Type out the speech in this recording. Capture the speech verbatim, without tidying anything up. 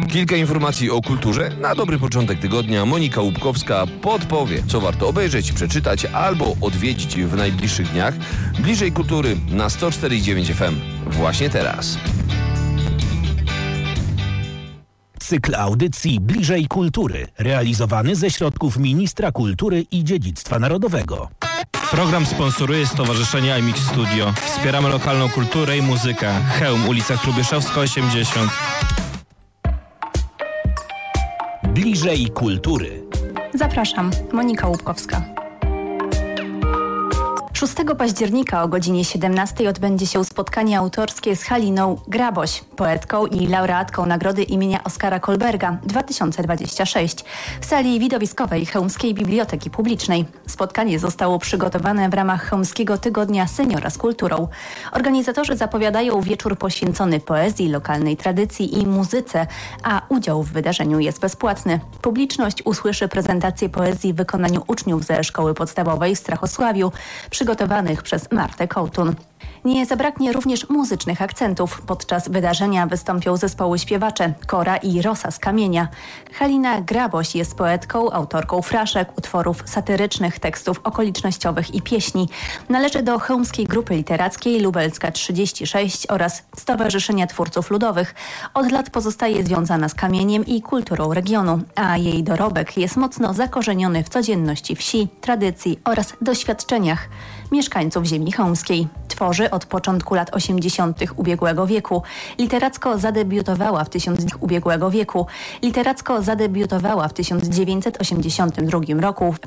Kilka informacji o kulturze. Na dobry początek tygodnia Monika Łupkowska podpowie, co warto obejrzeć, przeczytać albo odwiedzić w najbliższych dniach. Bliżej kultury na sto cztery i dziewięć F M. Właśnie teraz. Cykl audycji Bliżej Kultury, realizowany ze środków Ministra Kultury i Dziedzictwa Narodowego. Program sponsoruje Stowarzyszenie I M I X Studio. Wspieramy lokalną kulturę i muzykę. Chełm, ulica Hrubieszowska osiemdziesiąt. Bliżej Kultury. Zapraszam, Monika Łupkowska. szóstego października o godzinie siedemnastej odbędzie się spotkanie autorskie z Haliną Graboś, poetką i laureatką nagrody imienia Oskara Kolberga dwa tysiące dwudziestego szóstego w sali widowiskowej Chełmskiej Biblioteki Publicznej. Spotkanie zostało przygotowane w ramach Chełmskiego Tygodnia Seniora z Kulturą. Organizatorzy zapowiadają wieczór poświęcony poezji, lokalnej tradycji i muzyce, a udział w wydarzeniu jest bezpłatny. Publiczność usłyszy prezentację poezji w wykonaniu uczniów ze Szkoły Podstawowej w Strachosławiu, przygotowanych przez Martę Kołtun. Nie zabraknie również muzycznych akcentów. Podczas wydarzenia wystąpią zespoły śpiewacze Kora i Rosa z Kamienia. Halina Graboś jest poetką, autorką fraszek, utworów satyrycznych, tekstów okolicznościowych i pieśni. Należy do Chełmskiej Grupy Literackiej Lubelska trzydzieści sześć oraz Stowarzyszenia Twórców Ludowych. Od lat pozostaje związana z kamieniem i kulturą regionu, a jej dorobek jest mocno zakorzeniony w codzienności wsi, tradycji oraz doświadczeniach mieszkańców ziemi chełmskiej. Tworzy od początku lat osiemdziesiątych ubiegłego wieku. Literacko zadebiutowała w tysiąc ubiegłego wieku. Literacko zadebiutowała w tysiąc dziewięćset osiemdziesiątym drugim roku